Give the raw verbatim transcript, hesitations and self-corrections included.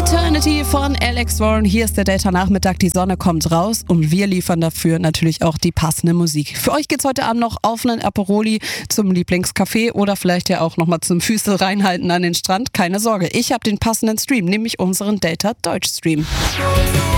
Eternity von Alex Warren. Hier ist der Data-Nachmittag. Die Sonne kommt raus und wir liefern dafür natürlich auch die passende Musik. Für euch geht's heute Abend noch auf einen Aperoli zum Lieblingscafé oder vielleicht ja auch nochmal zum Füße reinhalten an den Strand. Keine Sorge, ich habe den passenden Stream, nämlich unseren Data Deutsch Stream.